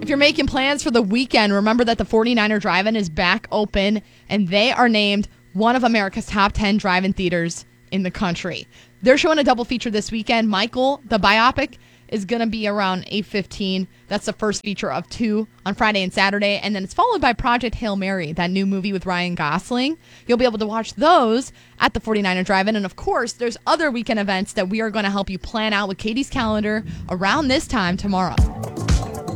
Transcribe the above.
If you're making plans for the weekend, remember that the 49er Drive-In is back open, and they are named one of America's top 10 drive-in theaters in the country. They're showing a double feature this weekend. Michael, the biopic, is going to be around 8:15. That's the first feature of two on Friday and Saturday. And then it's followed by Project Hail Mary, that new movie with Ryan Gosling. You'll be able to watch those at the 49er Drive-In. And, of course, there's other weekend events that we are going to help you plan out with Katie's calendar around this time tomorrow.